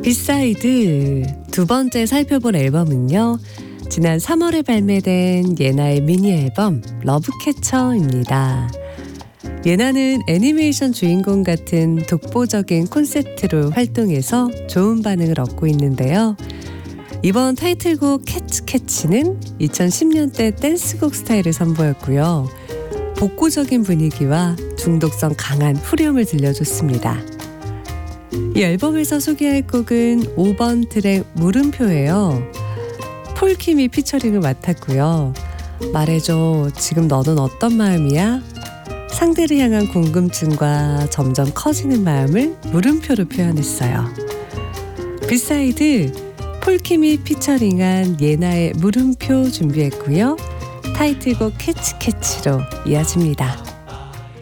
비사이드 두 번째 살펴볼 앨범은요. 지난 3월에 발매된 예나의 미니 앨범 러브캐쳐입니다. 예나는 애니메이션 주인공 같은 독보적인 콘셉트로 활동해서 좋은 반응을 얻고 있는데요. 이번 타이틀곡 캐치캐치는 2010년대 댄스곡 스타일을 선보였고요. 복고적인 분위기와 중독성 강한 후렴을 들려줬습니다. 이 앨범에서 소개할 곡은 5번 트랙 물음표예요. 폴킴이 피처링을 맡았고요. 말해줘, 지금 너는 어떤 마음이야? 상대를 향한 궁금증과 점점 커지는 마음을 물음표로 표현했어요. 비사이드, 폴킴이 피처링한 예나의 물음표 준비했고요. 타이틀곡 캐치캐치로 이어집니다.